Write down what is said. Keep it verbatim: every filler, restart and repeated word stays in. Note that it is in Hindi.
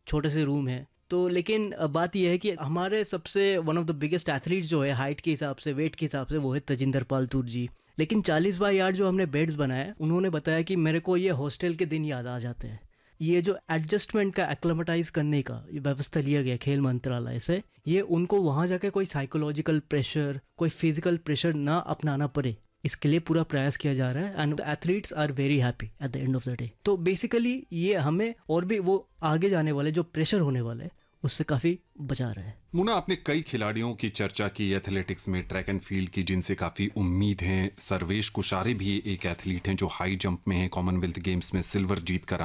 छोटे से रूम है। तो लेकिन बात यह है कि हमारे सबसे one of the biggest athlete जो है हाइट के हिसाब से, वेट के हिसाब से, वो है तजिंदर पाल तूर जी। लेकिन चालीस बाई आठ जो हमने बेड्स बनाए, उन्होंने बताया कि मेरे को ये हॉस्टल के दिन याद आ जाते हैं। ये जो एडजस्टमेंट का, एक्लेमेटाइज करने का ये व्यवस्था लिया गया खेल मंत्रालय से, ये उनको वहाँ जाके कोई साइकोलॉजिकल प्रेशर, कोई फिजिकल प्रेशर ना अपनाना पड़े, इसके लिए पूरा प्रयास किया जा रहा है। And the athletes are very happy at the end of the day. तो बेसिकली ये हमें और भी वो आगे जाने वाले जो प्रेशर होने वाले उससे काफी बचा रहा है। मुना, आपने कई खिलाड़ियों की चर्चा की एथलेटिक्स में, ट्रैक एंड फील्ड की, जिनसे काफी उम्मीद है। सर्वेश कुशारे भी एक एथलीट हैं जो हाई जंप में है, कॉमनवेल्थ गेम्स में सिल्वर जीत कर